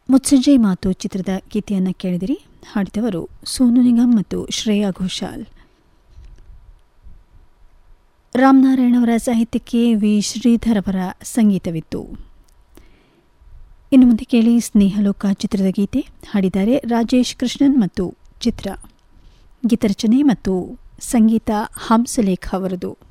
ಮುತ್ಸಂಜಯ್ ಮಾತು ಚಿತ್ರದ ಗೀತೆಯನ್ನು ಕೇಳಿದಿರಿ. ಹಾಡಿದವರು ಸೋನು ನಿಗಮ್ ಮತ್ತು ಶ್ರೇಯಾ ಘೋಷಾಲ್. ರಾಮನಾರಾಯಣ್ ಅವರ ಸಾಹಿತ್ಯಕ್ಕೆ ವಿ ಶ್ರೀಧರ್ ಅವರ ಸಂಗೀತವಿತ್ತು. ಇನ್ನು ಮುಂದೆ ಕೇಳಿ ಸ್ನೇಹಲೋಕ ಚಿತ್ರದ ಗೀತೆ. ಹಾಡಿದ್ದಾರೆ ರಾಜೇಶ್ ಕೃಷ್ಣನ್ ಮತ್ತು ಚಿತ್ರ. ಗೀತರಚನೆ ಮತ್ತು ಸಂಗೀತ ಹಂಸಲೇಖ ಅವರದು.